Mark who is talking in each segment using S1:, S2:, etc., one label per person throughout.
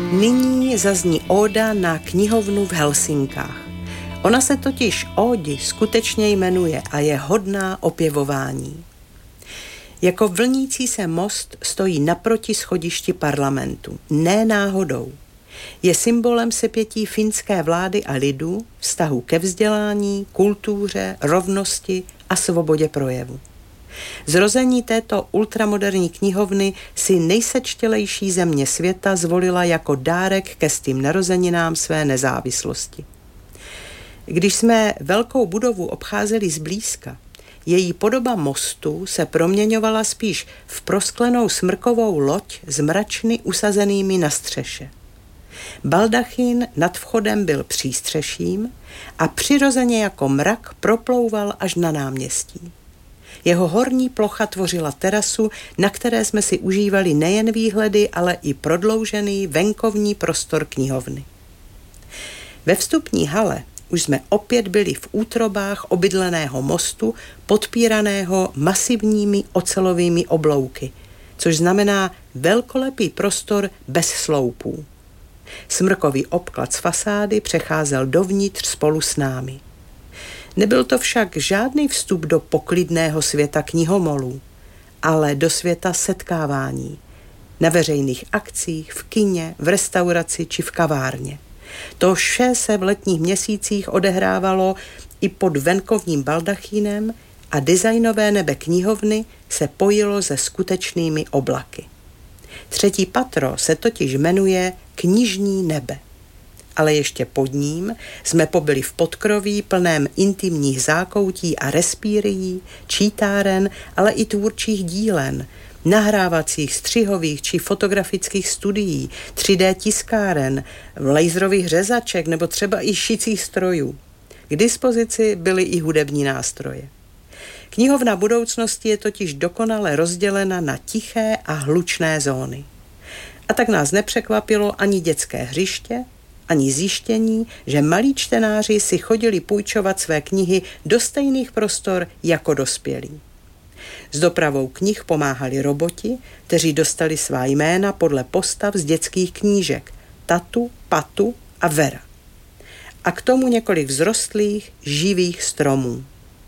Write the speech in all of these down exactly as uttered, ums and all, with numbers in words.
S1: Nyní zazní óda na knihovnu v Helsinkách. Ona se totiž ódi skutečně jmenuje a je hodná opěvování. Jako vlnící se most stojí naproti schodišti parlamentu. Ne náhodou. Je symbolem sepětí finské vlády a lidu, vztahu ke vzdělání, kultuře, rovnosti a svobodě projevu. Zrození této ultramoderní knihovny si nejsečtělejší země světa zvolila jako dárek ke stým narozeninám své nezávislosti. Když jsme velkou budovu obcházeli zblízka, její podoba mostu se proměňovala spíš v prosklenou smrkovou loď s mračny usazenými na střeše. Baldachín nad vchodem byl přístřeším a přirozeně jako mrak proplouval až na náměstí. Jeho horní plocha tvořila terasu, na které jsme si užívali nejen výhledy, ale i prodloužený venkovní prostor knihovny. Ve vstupní hale už jsme opět byli v útrobách obydleného mostu, podpíraného masivními ocelovými oblouky, což znamená velkolepý prostor bez sloupů. Smrkový obklad z fasády přecházel dovnitř spolu s námi. Nebyl to však žádný vstup do poklidného světa knihomolů, ale do světa setkávání, na veřejných akcích, v kině, v restauraci či v kavárně. To vše se v letních měsících odehrávalo i pod venkovním baldachínem a designové nebe knihovny se pojilo se skutečnými oblaky. Třetí patro se totiž jmenuje Knižní nebe. Ale ještě pod ním jsme pobyli v podkroví plném intimních zákoutí a respírií, čítáren, ale i tvůrčích dílen, nahrávacích, střihových či fotografických studií, tři dé tiskáren, laserových řezaček nebo třeba i šicích strojů. K dispozici byly i hudební nástroje. Knihovna budoucnosti je totiž dokonale rozdělena na tiché a hlučné zóny. A tak nás nepřekvapilo ani dětské hřiště, ani zjištění, že malí čtenáři si chodili půjčovat své knihy do stejných prostor jako dospělí. S dopravou knih pomáhali roboti, kteří dostali svá jména podle postav z dětských knížek Tatu, Patu a Vera. A k tomu několik vzrostlých, živých stromů.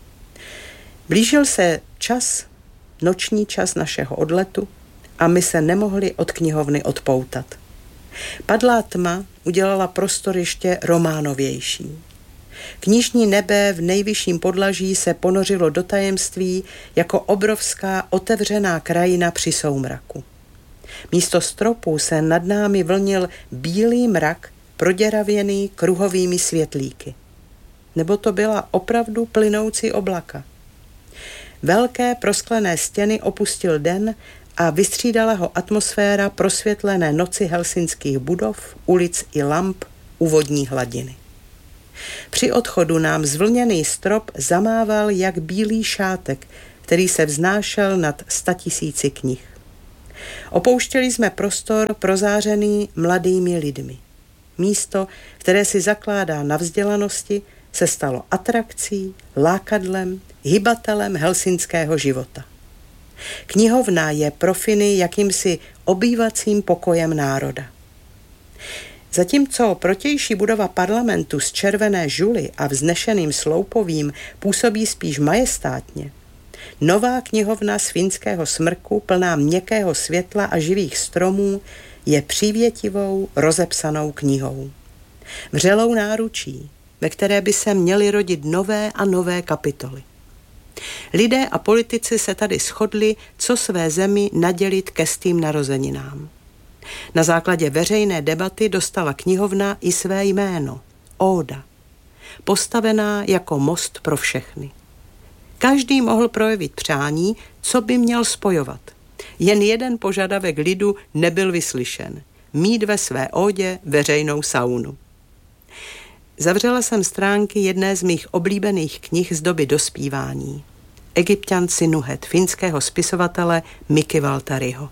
S1: Blížil se čas, noční čas našeho odletu a my se nemohli od knihovny odpoutat. Padlá tma udělala prostor ještě románovější. Knižní nebe v nejvyšším podlaží se ponořilo do tajemství jako obrovská otevřená krajina při soumraku. Místo stropů se nad námi vlnil bílý mrak, proděravěný kruhovými světlíky. Nebo to byla opravdu plynoucí oblaka. Velké prosklené stěny opustil den a vystřídala ho atmosféra prosvětlené noci helsinských budov, ulic i lamp u vodní hladiny. Při odchodu nám zvlněný strop zamával jak bílý šátek, který se vznášel nad statisíci knih. Opouštěli jsme prostor prozářený mladými lidmi. Místo, které si zakládá na vzdělanosti, se stalo atrakcí, lákadlem, hybatelem helsinského života. Knihovna je pro Finy jakýmsi obývacím pokojem národa. Zatímco protější budova parlamentu z červené žuly a vznešeným sloupovým působí spíš majestátně, nová knihovna z finského smrku plná měkkého světla a živých stromů je přívětivou, rozepsanou knihou. Vřelou náručí, ve které by se měly rodit nové a nové kapitoly. Lidé a politici se tady shodli, co své zemi nadělit ke stým narozeninám. Na základě veřejné debaty dostala knihovna i své jméno, óda, postavená jako most pro všechny. Každý mohl projevit přání, co by měl spojovat. Jen jeden požadavek lidu nebyl vyslyšen, mít ve své ódě veřejnou saunu. Zavřela jsem stránky jedné z mých oblíbených knih z doby dospívání. Egypťan Sinuhet, finského spisovatele Miki Valtariho.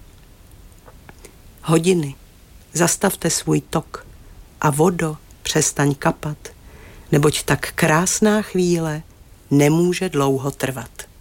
S1: Hodiny, zastavte svůj tok a vodo, přestaň kapat, neboť tak krásná chvíle nemůže dlouho trvat.